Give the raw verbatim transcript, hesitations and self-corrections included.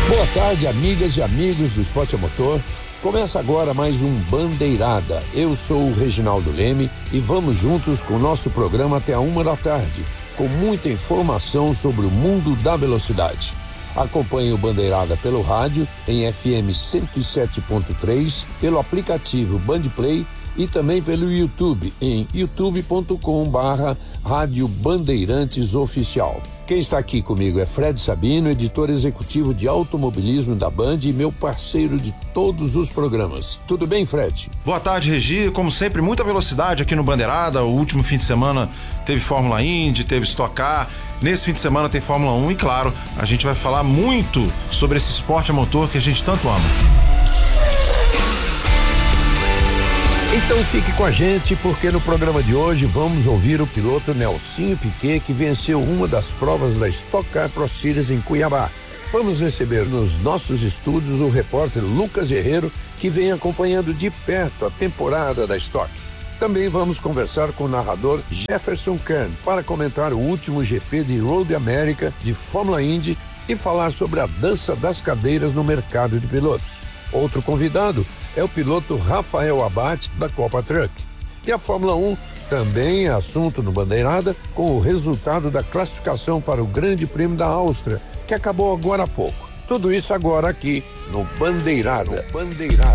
Boa tarde, amigas e amigos do Esporte a Motor. Começa agora mais um Bandeirada. Eu sou o Reginaldo Leme e vamos juntos com o nosso programa até a uma da tarde, com muita informação sobre o mundo da velocidade. Acompanhe o Bandeirada pelo rádio em F M cento e sete ponto três, pelo aplicativo Bandplay e também pelo YouTube em youtube ponto com barra Rádio Bandeirantes Oficial. Quem está aqui comigo é Fred Sabino, editor executivo de automobilismo da Band e meu parceiro de todos os programas. Tudo bem, Fred? Boa tarde, Regi. Como sempre, muita velocidade aqui no Bandeirada. O último fim de semana teve Fórmula Indy, teve Stock Car. Nesse fim de semana tem Fórmula um e, claro, a gente vai falar muito sobre esse esporte a motor que a gente tanto ama. Então fique com a gente, porque no programa de hoje vamos ouvir o piloto Nelsinho Piquet, que venceu uma das provas da Stock Car Pro Series em Cuiabá. Vamos receber nos nossos estúdios o repórter Lucas Guerreiro, que vem acompanhando de perto a temporada da Stock. Também vamos conversar com o narrador Jefferson Kern para comentar o último G P de Road America de Fórmula Indy e falar sobre a dança das cadeiras no mercado de pilotos. Outro convidado é o piloto Rafael Abate, da Copa Truck. E a Fórmula um também é assunto no Bandeirada, com o resultado da classificação para o Grande Prêmio da Áustria, que acabou agora há pouco. Tudo isso agora aqui no Bandeirada. Bandeirada.